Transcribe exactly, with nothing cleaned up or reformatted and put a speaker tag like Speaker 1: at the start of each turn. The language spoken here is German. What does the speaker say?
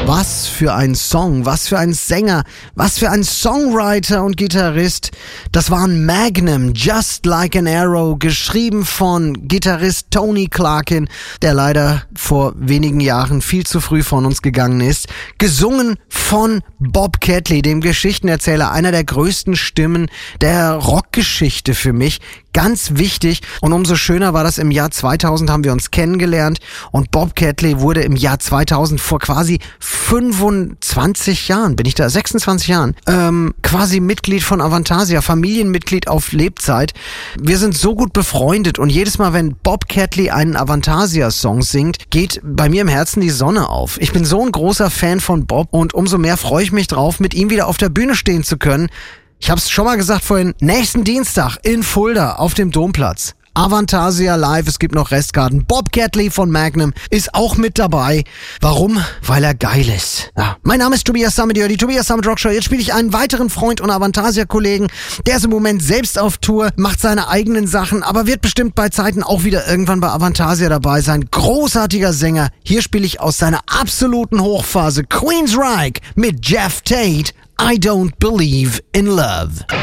Speaker 1: Was für ein Song, was für ein Sänger, was für ein Songwriter und Gitarrist. Das waren Magnum, Just Like an Arrow, geschrieben von Gitarrist Tony Clarkin, der leider vor wenigen Jahren viel zu früh von uns gegangen ist. Gesungen von Bob Catley, dem Geschichtenerzähler, einer der größten Stimmen der Rockgeschichte für mich. Ganz wichtig, und umso schöner war das, im Jahr zweitausend haben wir uns kennengelernt und Bob Catley wurde im Jahr zweitausend vor quasi fünfundzwanzig Jahren, bin ich da, sechsundzwanzig Jahren, ähm, quasi Mitglied von Avantasia, Familienmitglied auf Lebzeit. Wir sind so gut befreundet und jedes Mal, wenn Bob Catley einen Avantasia-Song singt, geht bei mir im Herzen die Sonne auf. Ich bin so ein großer Fan von Bob und umso mehr freue ich mich drauf, mit ihm wieder auf der Bühne stehen zu können. Ich hab's schon mal gesagt vorhin, nächsten Dienstag in Fulda auf dem Domplatz. Avantasia live, es gibt noch Restkarten. Bob Catley von Magnum ist auch mit dabei. Warum? Weil er geil ist. Ja. Mein Name ist Tobias Sammet, die Tobias Sammet Rock Show. Jetzt spiele ich einen weiteren Freund und Avantasia-Kollegen. Der ist im Moment selbst auf Tour, macht seine eigenen Sachen, aber wird bestimmt bei Zeiten auch wieder irgendwann bei Avantasia dabei sein. Großartiger Sänger. Hier spiele ich aus seiner absoluten Hochphase Queensryche mit Jeff Tate. I Don't Believe in Love.